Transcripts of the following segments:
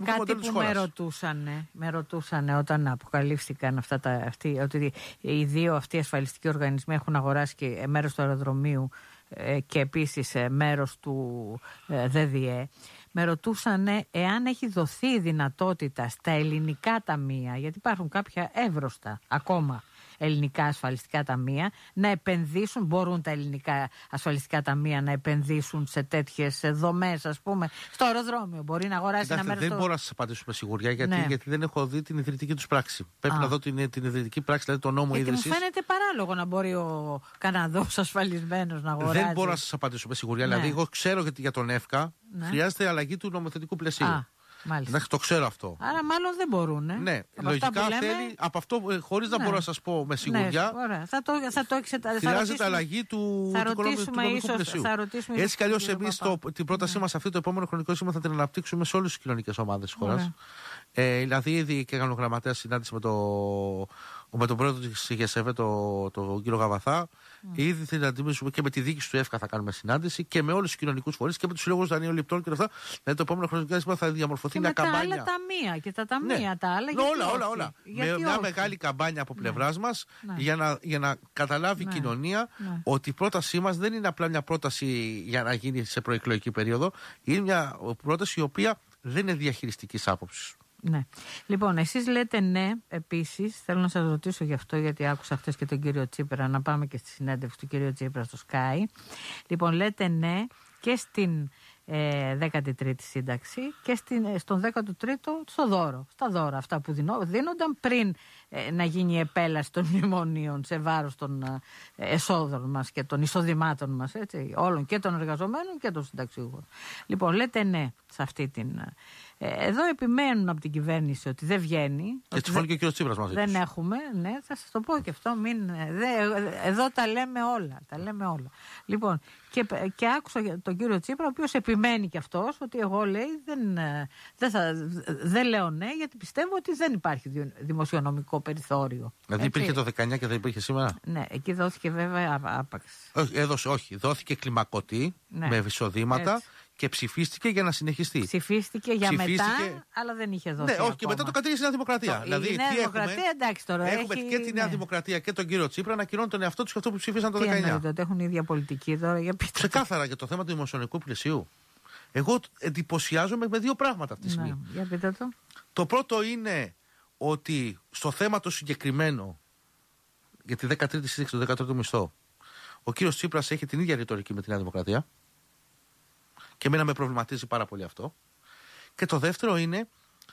του μοντέλου της χώρας. Με ρωτούσανε όταν αποκαλύφθηκαν ότι οι δύο αυτοί ασφαλιστικοί οργανισμοί έχουν αγοράσει και μέρος του αεροδρομίου και επίσης μέρος του ΔΔΕ. Με ρωτούσανε εάν έχει δοθεί η δυνατότητα στα ελληνικά ταμεία, γιατί υπάρχουν κάποια εύρωστα ακόμα ελληνικά ασφαλιστικά ταμεία, να επενδύσουν, μπορούν τα ελληνικά ασφαλιστικά ταμεία να επενδύσουν σε τέτοιες δομές, ας πούμε, στο αεροδρόμιο. Μπορεί να αγοράσει ένα μέρος. Δεν μπορώ να σας απαντήσω με σιγουριά, γιατί δεν έχω δει την ιδρυτική τους πράξη. Πρέπει να δω την ιδρυτική πράξη, δηλαδή το νόμο ίδρυσης. Μου φαίνεται παράλογο να μπορεί ο Καναδός ασφαλισμένος να αγοράσει. Δεν μπορώ να σας απαντήσω με σιγουριά. Δηλαδή, εγώ ξέρω ότι για τον ΕΦΚΑ χρειάζεται αλλαγή του νομοθετικού πλαισίου. Μάλιστα. Το ξέρω αυτό. Άρα μάλλον δεν μπορούν. Ναι, λογικά θέλει από αυτό, χωρίς να μπορώ να σας πω με σιγουριά. Ωραία. Θα το εξετάσουμε. Χρειάζεται αλλαγή του νομικού πλαισίου. Έτσι κι αλλιώς εμείς την πρότασή μας αυτή το επόμενο χρονικό σήμα θα την αναπτύξουμε σε όλες τις κοινωνικές ομάδες της χώρας. Δηλαδή, ήδη και έκανα γραμματέα συνάντηση με τον πρόεδρο της ΓΕΣΕΒΕ, τον κύριο Γαβαθά. Ήδη θα αντιμετωπίσουμε και με τη διοίκηση του ΕΦΚΑ θα κάνουμε συνάντηση και με όλους τους κοινωνικούς φορείς και με τους συλλόγους δανειοληπτών και αυτά. Δηλαδή, το επόμενο χρονικό διάστημα θα διαμορφωθεί μια καμπάνια. Και τα άλλα ταμεία και τα ταμεία τα άλλα. Όλα. Με μια μεγάλη καμπάνια από πλευράς μας για να καταλάβει η κοινωνία ότι η πρότασή μας δεν είναι απλά μια πρόταση για να γίνει σε προεκλογική περίοδο. Είναι μια πρόταση η οποία δεν είναι διαχειριστικής άποψης. Ναι. Λοιπόν, εσείς λέτε ναι, επίσης, θέλω να σας ρωτήσω γι' αυτό, γιατί άκουσα χθες και τον κύριο Τσίπρα, να πάμε και στη συνέντευξη του κύριου Τσίπρα στο Sky. Λοιπόν, λέτε ναι και στην 13η σύνταξη και στον 13ο στο δώρο. Στα δώρα αυτά που δίνονταν πριν να γίνει η επέλαση των μνημονίων σε βάρος των εσόδων μας και των εισοδημάτων μας, έτσι, όλων και των εργαζομένων και των συνταξιούχων. Λοιπόν, λέτε ναι σε αυτή την... Εδώ επιμένουν από την κυβέρνηση ότι δεν βγαίνει. Και συμφωνεί και ο κύριος Τσίπρας μαζί τους. Δεν έχουμε, ναι, θα σας το πω και αυτό. Εδώ τα λέμε όλα. Λοιπόν, και άκουσα τον κύριο Τσίπρα, ο οποίος επιμένει και αυτός ότι εγώ, λέει, δεν λέω ναι, γιατί πιστεύω ότι δεν υπάρχει δημοσιονομικό περιθώριο. Δηλαδή υπήρχε το 19 και δεν υπήρχε σήμερα. Ναι, εκεί δόθηκε βέβαια άπαξ. Όχι, δόθηκε κλιμακωτή με εισοδήματα. Έτσι. Και ψηφίστηκε για να συνεχιστεί. Ψηφίστηκε μετά, αλλά δεν είχε δώσει. Ναι, όχι, και μετά το κατήργησε η Νέα Δημοκρατία. Δηλαδή, η Νέα Δημοκρατία, εντάξει τώρα. Έχουμε και τη Νέα Δημοκρατία και τον κύριο Τσίπρα να ακυρώνουν τον εαυτό του και αυτό που ψήφισαν το 19. Εννοείται ότι έχουν ίδια πολιτική τώρα, για πείτε. Ξεκάθαρα για το θέμα του δημοσιονομικού πλαισίου. Εγώ εντυπωσιάζομαι με δύο πράγματα αυτή τη στιγμή. Για πείτε το. Το πρώτο είναι ότι στο θέμα το συγκεκριμένο για τη 13η σύνταξη, το 13ο μισθό, ο κύριος Τσίπρας έχει την ίδια ρητορική με τη Νέα Δημοκρατία. Και εμένα με προβληματίζει πάρα πολύ αυτό. Και το δεύτερο είναι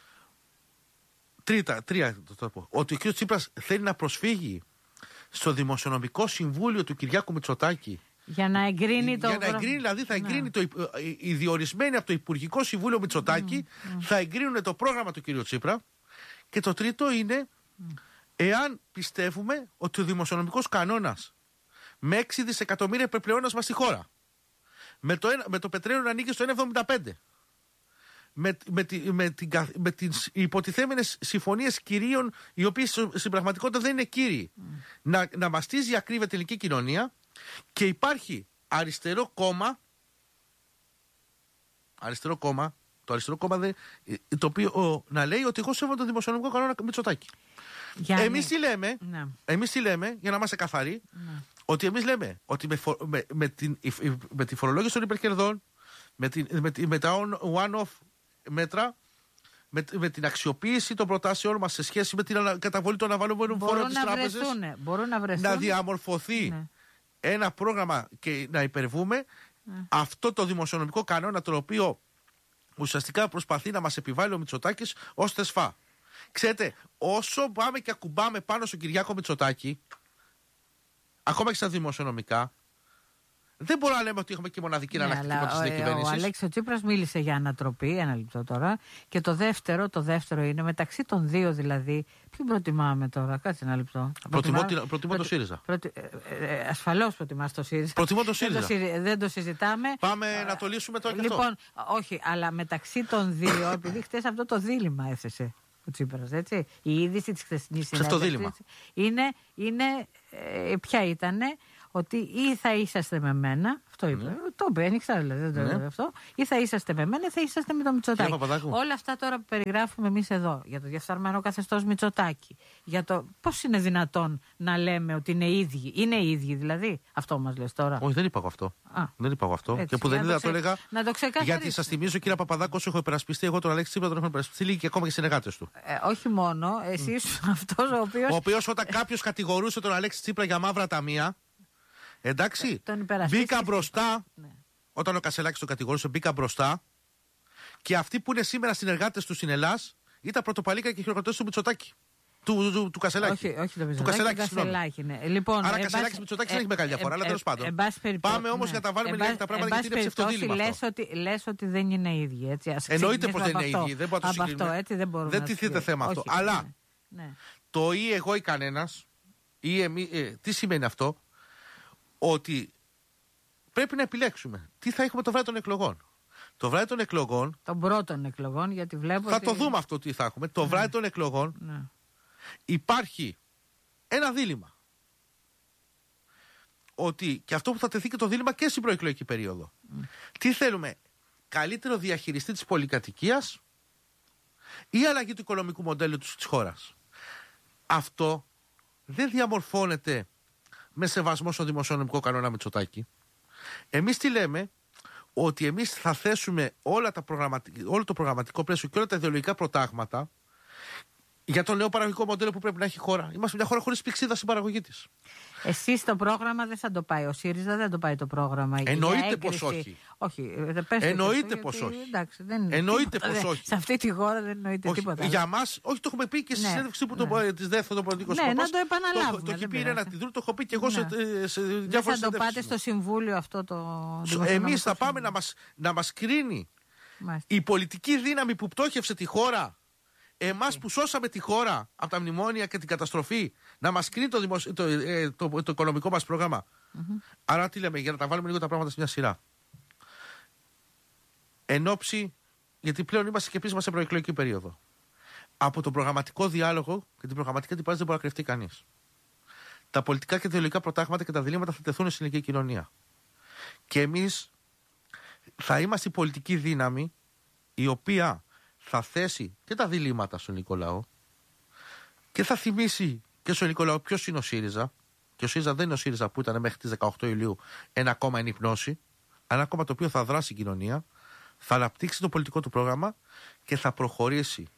ότι ο κ. Τσίπρας θέλει να προσφύγει στο Δημοσιονομικό Συμβούλιο του Κυριάκου Μητσοτάκη για να εγκρίνει το... Για να εγκρίνει, δηλαδή θα εγκρίνει οι διορισμένοι από το Υπουργικό Συμβούλιο Μητσοτάκη θα εγκρίνουν το πρόγραμμα του κ. Τσίπρα. Και το τρίτο είναι εάν πιστεύουμε ότι ο δημοσιονομικός κανόνας με 6 δισεκατομμύρια επιπλεόνασμα στη χώρα, με το πετρέλαιο να ανήκει στο 1,75, με τις υποτιθέμενες συμφωνίες κυρίων, οι οποίες στην πραγματικότητα δεν είναι κύριοι, να μαστίζει ακρίβεια την ελληνική κοινωνία, και υπάρχει αριστερό κόμμα, το αριστερό κόμμα το οποίο να λέει ότι εγώ σέβομαι το δημοσιονομικό κανόνα Μητσοτάκη. Εμείς τι λέμε, για να είμαστε καθαροί, ότι εμείς λέμε ότι με τη φορολόγηση των υπερκερδών, με τα one-off μέτρα, με την αξιοποίηση των προτάσεων μας σε σχέση με την καταβολή των αναβαλωμένων φόρων της τράπεζας, να διαμορφωθεί ένα πρόγραμμα και να υπερβούμε αυτό το δημοσιονομικό κανόνα, το οποίο ουσιαστικά προσπαθεί να μας επιβάλλει ο Μητσοτάκης ως θεσφά. Ξέρετε, όσο πάμε και ακουμπάμε πάνω στον Κυριάκο Μητσοτάκη, ακόμα και στα δημοσιονομικά, δεν μπορούμε να λέμε ότι έχουμε και μοναδική εναλλακτική πρόταση της κυβέρνησης. Ο Αλέξης Τσίπρας μίλησε για ανατροπή, ένα λεπτό τώρα. Και το δεύτερο είναι μεταξύ των δύο, δηλαδή. Ποιον προτιμάμε τώρα, κάτσε ένα λεπτό. Προτιμώ το ΣΥΡΙΖΑ. Ασφαλώς προτιμάς το ΣΥΡΙΖΑ. Προτιμώ το ΣΥΡΙΖΑ. Δεν το συζητάμε. Πάμε να το λύσουμε τώρα και αυτό. Λοιπόν, όχι, αλλά μεταξύ των δύο, επειδή χτες αυτό το δίλημμα έθεσε ο Τσίπρας, έτσι. Η είδηση της χθεσινής συνέντευξης είναι ποια ήτανε? ότι ή θα είσαστε με μένα, αυτό είπε, το είπε, ένιξα δηλαδή, δεν το είπε αυτό, ή θα είσαστε με μένα ή θα είσαστε με το Μητσοτάκη. Όλα αυτά τώρα που περιγράφουμε εμείς εδώ, για το διαφθαρμένο καθεστώς Μητσοτάκη, για το πώς είναι δυνατόν να λέμε ότι είναι ίδιοι. Είναι οι ίδιοι δηλαδή, αυτό μας λες τώρα. Όχι, δεν είπα εγώ αυτό. Δεν είπα εγώ αυτό. Έτσι, και που δεν είδα το έλεγα. Να το ξεκαθαρίσω. Γιατί σας θυμίζω, κύριε Παπαδάκο, όσο έχω υπερασπιστεί, εγώ τον Αλέξη Τσίπρα τον έχω υπερασπιστεί, λίγοι και ακόμα και συνεργάτες του. Όχι μόνο, εσύ ήσουν αυτός ο οποίος όταν κάποιος κατηγορούσε τον Αλέξη Τσίπρα για μαύρα ταμεία. Εντάξει, μπήκα μπροστά. Ναι. Όταν ο Κασελάκης τον κατηγορούσε, μπήκα μπροστά. Και αυτοί που είναι σήμερα συνεργάτες του στην Ελλάς ήταν πρωτοπαλίκα και χειροκροτές του Μητσοτάκη. Του Κασελάκη. Όχι το Κασελάκη. Ναι. Λοιπόν, άρα Κασελάκης Μητσοτάκης δεν έχει μεγάλη διαφορά, αλλά τέλος πάντων. Πάμε όμως για να τα βάλουμε λίγα τα πράγματα γιατί είναι ψευτοδήλημα. Λες ότι δεν είναι ίδιοι. Έτσι. Εννοείται πως δεν είναι ίδιοι. Δεν μπορούμε να το συγκρίνουμε. Δεν τίθεται θέμα αυτό. Αλλά το ή εγώ ή κανένας, ή εμείς, τι σημαίνει αυτό? Ότι πρέπει να επιλέξουμε τι θα έχουμε το βράδυ των εκλογών. Το βράδυ των εκλογών. Των πρώτων εκλογών, γιατί βλέπω. Θα το δούμε αυτό τι θα έχουμε. Το βράδυ των εκλογών υπάρχει ένα δίλημμα. Ότι και αυτό που θα τεθεί και το δίλημμα και στην προεκλογική περίοδο. Τι θέλουμε, καλύτερο διαχειριστή της πολυκατοικίας ή αλλαγή του οικονομικού μοντέλου της χώρας? Αυτό δεν διαμορφώνεται με σεβασμό στο δημοσιονομικό κανόνα Μητσοτάκη. Εμείς τι λέμε? Ότι εμείς θα θέσουμε όλο το προγραμματικό πλαίσιο και όλα τα ιδεολογικά προτάγματα για το νέο παραγωγικό μοντέλο που πρέπει να έχει η χώρα. Είμαστε μια χώρα χωρίς πηξίδα στην παραγωγή της. Εσείς το πρόγραμμα δεν θα το πάει. Ο ΣΥΡΙΖΑ δεν το πάει το πρόγραμμα. Εννοείται πως όχι. Εννοείται πως όχι. Εννοείται πως όχι. Σε αυτή τη χώρα δεν εννοείται τίποτα. Για μας, όχι, το έχουμε πει και στη συνέντευξη της ΔΕΘ των πολιτικών συμπαπάς. Ναι, να το επαναλάβουμε. Το έχει πει η Ρένα Τιδρού, το έχω πει και εγώ σε διάφορες συνέντευξεις. Δεν θα το πάτε στο Συμβούλιο αυτό το. Εμείς θα πάμε να μας κρίνει η πολιτική δύναμη που πτώχευσε τη χώρα. Εμάς που σώσαμε τη χώρα από τα μνημόνια και την καταστροφή, να μας κρίνει το οικονομικό μας πρόγραμμα. Άρα τι λέμε, για να τα βάλουμε λίγο τα πράγματα σε μια σειρά. Εν όψη, γιατί πλέον είμαστε και επίσημα σε προεκλογική περίοδο. Από τον προγραμματικό διάλογο και την προγραμματική αντιπαράθεση δεν μπορεί να κρυφτεί κανείς. Τα πολιτικά και ιδεολογικά προτάγματα και τα διλήμματα θα τεθούν στην ελληνική κοινωνία. Και εμείς θα είμαστε η πολιτική δύναμη η οποία θα θέσει και τα διλήμματα στον ελληνικό λαό και θα θυμίσει και στον ελληνικό λαό ποιος είναι ο ΣΥΡΙΖΑ. Και ο ΣΥΡΙΖΑ δεν είναι ο ΣΥΡΙΖΑ που ήταν μέχρι τις 18 Ιουλίου ένα κόμμα εν υπνώση, ένα κόμμα το οποίο θα δράσει η κοινωνία, θα αναπτύξει το πολιτικό του πρόγραμμα και θα προχωρήσει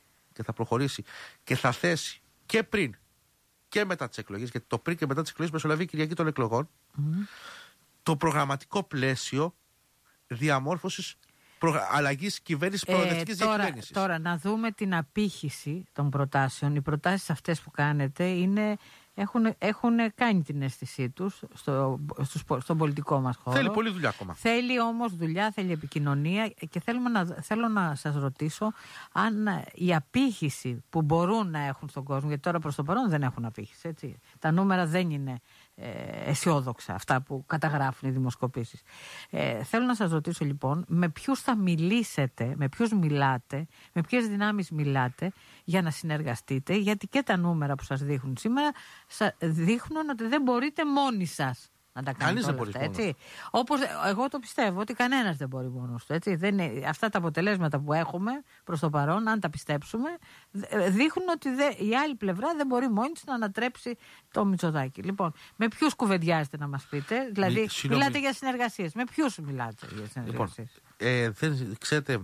και θα θέσει και πριν και μετά τις εκλογές, γιατί το πριν και μετά τις εκλογές μεσολαβεί η Κυριακή των εκλογών, το προγραμματικό πλαίσιο διαμόρφωσης αλλαγής κυβέρνησης, προοδευτικής διακυβέρνησης. Τώρα να δούμε την απήχηση των προτάσεων. Οι προτάσεις αυτές που κάνετε έχουν κάνει την αίσθησή τους στον πολιτικό μας χώρο. Θέλει πολλή δουλειά ακόμα. Θέλει όμως δουλειά, θέλει επικοινωνία και θέλω να σας ρωτήσω αν η απήχηση που μπορούν να έχουν στον κόσμο, γιατί τώρα προς το παρόν δεν έχουν απήχηση, έτσι. Τα νούμερα δεν είναι αισιόδοξα αυτά που καταγράφουν οι δημοσκοπήσεις. Θέλω να σας ρωτήσω λοιπόν, με ποιους θα μιλήσετε, με ποιους μιλάτε, με ποιες δυνάμεις μιλάτε για να συνεργαστείτε, γιατί και τα νούμερα που σας δείχνουν σήμερα δείχνουν ότι δεν μπορείτε μόνοι σας να τα κάνετε όλα αυτά, έτσι. Όπως εγώ το πιστεύω ότι κανένας δεν μπορεί μόνος του, έτσι. Αυτά τα αποτελέσματα που έχουμε προς το παρόν, αν τα πιστέψουμε, δείχνουν ότι η άλλη πλευρά δεν μπορεί μόνη της να ανατρέψει το Μητσοτάκη. Λοιπόν, με ποιους κουβεντιάζετε να μας πείτε? Δηλαδή, μιλάτε για συνεργασίες. Με ποιους μιλάτε για συνεργασίες? Λοιπόν, ξέρετε,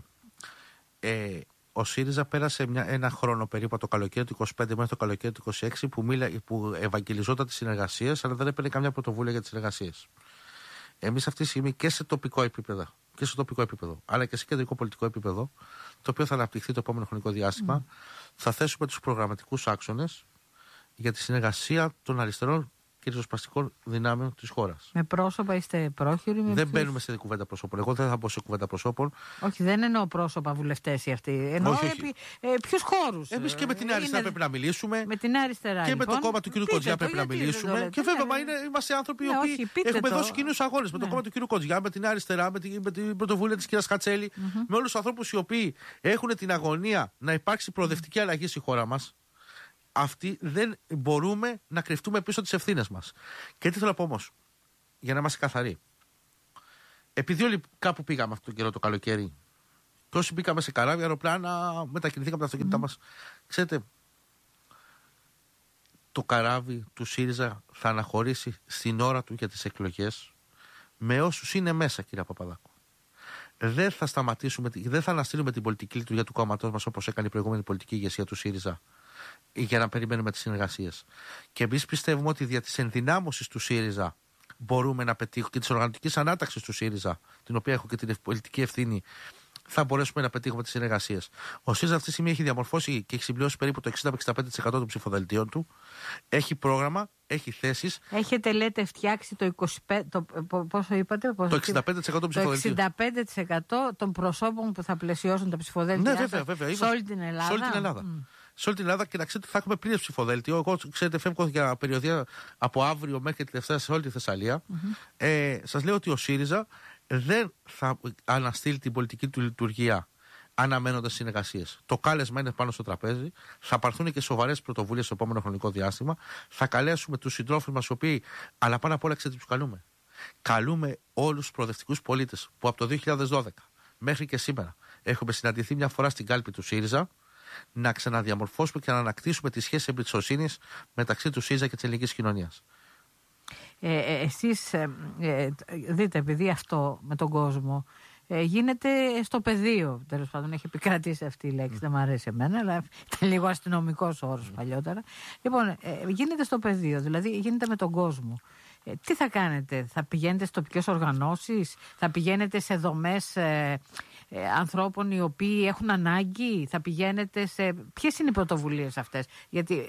ο ΣΥΡΙΖΑ πέρασε ένα χρόνο περίπου το καλοκαίρι του 25 μέχρι το καλοκαίρι του 26 που ευαγγελιζόταν τις συνεργασίες, αλλά δεν έπαιρνε καμιά πρωτοβουλία για τις συνεργασίες. Εμείς αυτή τη στιγμή και σε τοπικό επίπεδο, αλλά και σε κεντρικό πολιτικό επίπεδο, το οποίο θα αναπτυχθεί το επόμενο χρονικό διάστημα, θα θέσουμε τους προγραμματικούς άξονες για τη συνεργασία των αριστερών και ριζοσπαστικών δυνάμεων της χώρας. Με πρόσωπα είστε πρόχειροι? Δεν μπαίνουμε σε κουβέντα προσώπων. Εγώ δεν θα μπω σε κουβέντα προσώπων. Όχι, δεν εννοώ πρόσωπα βουλευτές ή αυτοί. Εννοώ ποιους χώρους. Εμείς και με την αριστερά πρέπει να μιλήσουμε. Με την αριστερά. Και με το κόμμα του κ. Κοντζιά πρέπει να μιλήσουμε. Και βέβαια είμαστε άνθρωποι οι οποίοι έχουμε δώσει κοινούς αγώνες. Με το κόμμα του κ. Κοντζιά, με την αριστερά, με την πρωτοβουλία της κ. Χατσέλη, με όλους τους ανθρώπους οι οποίοι έχουν την αγωνία να υπάρξει προοδευτική αλλαγή στη χώρα μας. Αυτοί δεν μπορούμε να κρυφτούμε πίσω τις ευθύνες μας. Και τι θέλω να πω όμως. για να είμαστε καθαροί. Επειδή όλοι κάπου πήγαμε αυτόν τον καιρό το καλοκαίρι, και όσοι πήγαμε σε καράβια, αεροπλάνα, μετακινηθήκαμε τα αυτοκίνητά μας. Ξέρετε, το καράβι του ΣΥΡΙΖΑ θα αναχωρήσει στην ώρα του για τις εκλογές με όσους είναι μέσα, κύριε Παπαδάκου. Δεν θα σταματήσουμε, δεν θα αναστείλουμε την πολιτική λειτουργία του κόμματός μας όπως έκανε η προηγούμενη πολιτική ηγεσία του ΣΥΡΙΖΑ για να περιμένουμε τις συνεργασίες. Και εμείς πιστεύουμε ότι δια της ενδυνάμωσης του ΣΥΡΙΖΑ μπορούμε να πετύχουμε και της οργανωτικής ανάταξης του ΣΥΡΙΖΑ, την οποία έχω και την πολιτική ευθύνη, θα μπορέσουμε να πετύχουμε τις συνεργασίες. Ο ΣΥΡΙΖΑ αυτή τη στιγμή έχει διαμορφώσει και έχει συμπληρώσει περίπου το 60-65% των ψηφοδελτίων του. Έχει πρόγραμμα, έχει θέσεις. Έχετε, λέτε, φτιάξει το 25%. Πόσο είπατε, το 65% των ψηφοδελτίων. Το 65% των προσώπων που θα πλαισιώσουν τα ψηφοδέλτια. Ναι, βέβαια. Σε όλη την Ελλάδα. Σε όλη την Ελλάδα. Σε όλη την Ελλάδα, και να ξέρετε, θα έχουμε πλήρες ψηφοδέλτιο. Εγώ, ξέρετε, φεύγω για περιοδία από αύριο μέχρι τη Δευτέρα σε όλη τη Θεσσαλία. Σας λέω ότι ο ΣΥΡΙΖΑ δεν θα αναστείλει την πολιτική του λειτουργία αναμένοντας συνεργασίες. Το κάλεσμα είναι πάνω στο τραπέζι. Θα πάρθουν και σοβαρές πρωτοβουλίες στο επόμενο χρονικό διάστημα. Θα καλέσουμε τους συντρόφους μας, οι οποίοι, αλλά πάνω απ' όλα, ξέρετε, τους καλούμε. Καλούμε όλους τους προοδευτικούς πολίτες που από το 2012 μέχρι και σήμερα έχουμε συναντηθεί μια φορά στην κάλπη του ΣΥΡΙΖΑ, να ξαναδιαμορφώσουμε και να ανακτήσουμε τη σχέση εμπιστοσύνης μεταξύ του ΣΥΡΙΖΑ και της ελληνικής κοινωνίας. Εσείς δείτε, επειδή αυτό με τον κόσμο γίνεται στο πεδίο, τέλος πάντων έχει επικρατήσει αυτή η λέξη, δεν μου αρέσει εμένα, αλλά ήταν λίγο αστυνομικός όρος παλιότερα. Λοιπόν, γίνεται στο πεδίο, δηλαδή γίνεται με τον κόσμο. Τι θα κάνετε, θα πηγαίνετε σε τοπικές οργανώσεις, θα πηγαίνετε σε δομές ανθρώπων οι οποίοι έχουν ανάγκη, θα πηγαίνετε σε... Ποιες είναι οι πρωτοβουλίες αυτές? Γιατί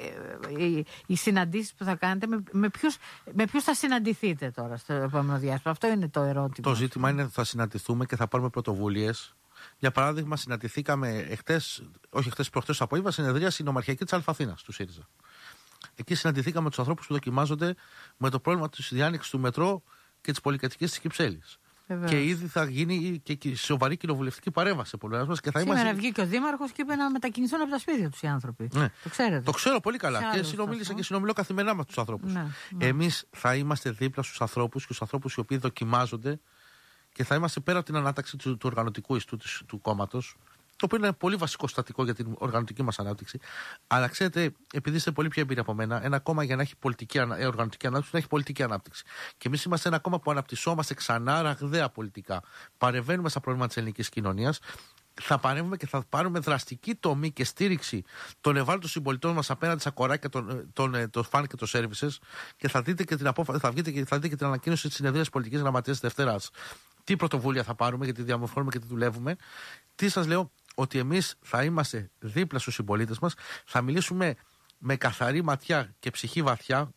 οι συναντήσεις που θα κάνετε, με ποιους θα συναντηθείτε τώρα στο επόμενο διάστημα? Αυτό είναι το ερώτημα. Το ζήτημα είναι ότι θα συναντηθούμε και θα πάρουμε πρωτοβουλίες. Για παράδειγμα, συναντηθήκαμε προχτές απόγευμα συνεδρίαση νομαρχιακή της Αθήνας του ΣΥΡΙΖΑ. Εκεί συναντηθήκαμε με τους ανθρώπους που δοκιμάζονται με το πρόβλημα της διάνοιξης του μετρό και της πολυκατοικίας της Κυψέλης. Και ήδη θα γίνει και σοβαρή κοινοβουλευτική παρέμβαση σε πολλές μας. Σήμερα βγήκε ο Δήμαρχος και είπε να μετακινηθούν από τα σπίτια τους οι άνθρωποι. Ναι. Το ξέρετε. Το ξέρω πολύ καλά. Και συνομίλησα και συνομιλώ καθημερινά με τους ανθρώπους. Ναι. Εμείς θα είμαστε δίπλα στους ανθρώπους και στους ανθρώπους οι οποίοι δοκιμάζονται, και θα είμαστε πέρα από την ανάταξη του οργανωτικού ιστού του κόμματος, το οποίο είναι πολύ βασικό στατικό για την οργανωτική μας ανάπτυξη. Αλλά ξέρετε, επειδή είστε πολύ πιο εμπειροί από μένα, ένα κόμμα για να έχει οργανωτική ανάπτυξη, να έχει πολιτική ανάπτυξη. Και εμείς είμαστε ένα κόμμα που αναπτυσσόμαστε ξανά ραγδαία πολιτικά. Παρεμβαίνουμε στα προβλήματα της ελληνικής κοινωνίας. Θα παρέμβουμε και θα πάρουμε δραστική τομή και στήριξη των ευάλωτων συμπολιτών μας απέναντι στα κοράκια, των φαν και των services. Και θα δείτε και την απόφαση, θα δείτε και την ανακοίνωση της συνεδρίας πολιτικής γραμματείας της Δευτέρας. Τι πρωτοβουλία θα πάρουμε, γιατί διαμορφώνουμε και τι δουλεύουμε. Τι σας λέω? Ότι εμείς θα είμαστε δίπλα στους συμπολίτες μας, θα μιλήσουμε με καθαρή ματιά και ψυχή βαθιά,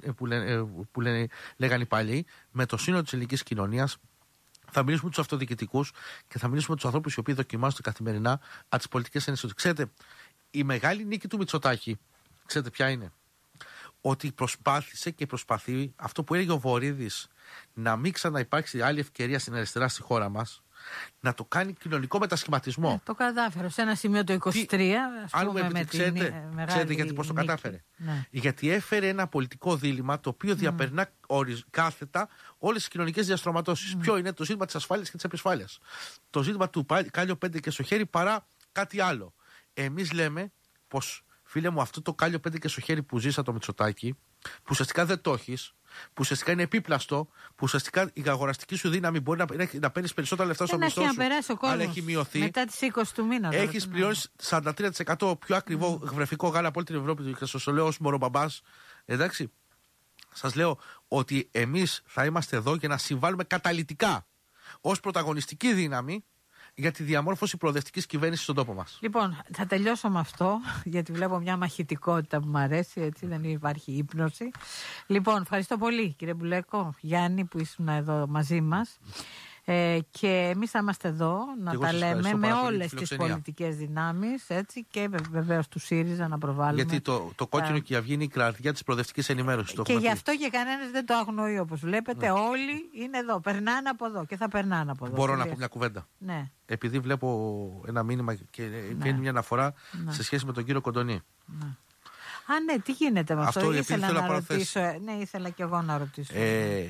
που λέγανε οι παλιοί, με το σύνολο της ελληνικής κοινωνίας. Θα μιλήσουμε με τους αυτοδιοικητικούς και θα μιλήσουμε με τους ανθρώπους οι οποίοι δοκιμάζονται καθημερινά από τις πολιτικές ενισότητες. Ξέρετε, η μεγάλη νίκη του Μητσοτάκη, ξέρετε ποια είναι? Ότι προσπάθησε και προσπαθεί αυτό που έλεγε ο Βορίδης, να μην ξαναυπάρξει άλλη ευκαιρία στην αριστερά στη χώρα μας, να το κάνει κοινωνικό μετασχηματισμό. Το κατάφερε σε ένα σημείο το 23. Ξέρετε γιατί πώς το κατάφερε? Ναι. Γιατί έφερε ένα πολιτικό δίλημμα το οποίο διαπερνά κάθετα όλες τις κοινωνικές διαστρωματώσεις. Ποιο είναι το ζήτημα της ασφάλειας και της επισφάλειας? Το ζήτημα του κάλιο 5 και στο χέρι παρά κάτι άλλο. Εμείς λέμε πως, φίλε μου, αυτό το κάλιο 5 και στο χέρι που ζήσα το Μητσοτάκη, που ουσιαστικά δεν το έχεις, που ουσιαστικά είναι επίπλαστο, που ουσιαστικά η αγοραστική σου δύναμη μπορεί να παίρνεις περισσότερα λεφτά στο μισθό σου, αλλά έχει μειωθεί. Μετά τις 20 του μήνα. Έχεις πληρώσει 43% πιο ακριβό βρεφικό γάλα από όλη την Ευρώπη, και σας το λέω ως μωρομπαμπάς. Εντάξει. Σας λέω ότι εμείς θα είμαστε εδώ για να συμβάλλουμε καταλυτικά ως πρωταγωνιστική δύναμη για τη διαμόρφωση προοδευτικής κυβέρνησης στον τόπο μας. Λοιπόν, θα τελειώσω με αυτό, γιατί βλέπω μια μαχητικότητα που μου αρέσει, έτσι, δεν υπάρχει ύπνωση. Λοιπόν, ευχαριστώ πολύ, κύριε Μπουλέκο, Γιάννη, που ήσουν εδώ μαζί μας. Και εμείς θα είμαστε εδώ να τα λέμε με όλες τις πολιτικές δυνάμεις, έτσι, και βεβαίως του ΣΥΡΙΖΑ να προβάλλουμε. Γιατί το κόκκινο και η αυγή είναι η καρδιά της προοδευτικής ενημέρωσης. Και γι' αυτό και κανένας δεν το αγνοεί, όπως βλέπετε. Όλοι είναι εδώ, περνάνε από εδώ και θα περνάνε από εδώ. Μπορώ να πω μια κουβέντα? Ναι. Επειδή βλέπω ένα μήνυμα και βγαίνει μια αναφορά σε σχέση με τον κύριο Κοντονή. Ναι. Α, ναι, τι γίνεται με αυτό? Ήθελα να ρωτήσω. Ναι, ήθελα κι εγώ να ρωτήσω.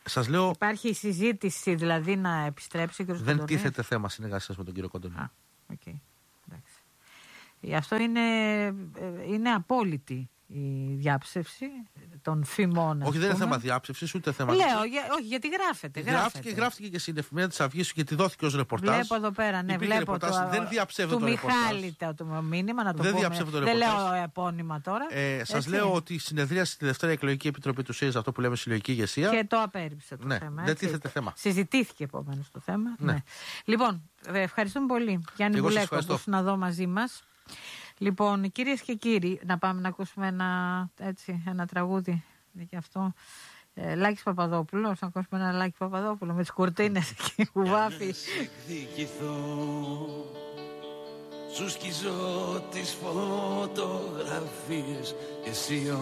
Σας λέω. Υπάρχει η συζήτηση δηλαδή να επιστρέψει ο κ. Κοντονή. Δεν τίθεται θέμα συνεργασίας με τον κύριο Κοντονή. Okay. Αυτό είναι απόλυτη η διάψευση των φημών. Όχι, δεν είναι θέμα διάψευσης, ούτε θέμα. Λέω, όχι, γιατί γράφεται. Γράφτηκε και στην εφημερίδα της Αυγής γιατί δόθηκε ως ρεπορτάζ. Βλέπω εδώ πέρα, ναι, βλέπω ρεπορτάζ, δεν διαψεύδω το ρεπορτάζ. Του Μιχάλη το μήνυμα, να το δεν πούμε. Δεν λέω επώνυμα τώρα. Σας λέω ότι συνεδρίασε στη Δευτέρα Εκλογική Επιτροπή του ΣΥΡΙΖΑ, αυτό που λέμε συλλογική ηγεσία. Και το απέρριψε το θέμα. Δεν τίθεται θέμα. Συζητήθηκε επομένως το θέμα. Ναι. Λοιπόν, ευχαριστούμε πολύ. Γιάννη Μπουλέκο, που ήσουν εδώ μαζί μας. Λοιπόν, κυρίες και κύριοι, να πάμε να ακούσουμε ένα τραγούδι γι' αυτό. Λάκης Παπαδόπουλος, να ακούσουμε ένα Λάκη Παπαδόπουλο με τις κουρτίνες εκεί που βάφει. Σου σκίζω τις φωτογραφίες, εσύ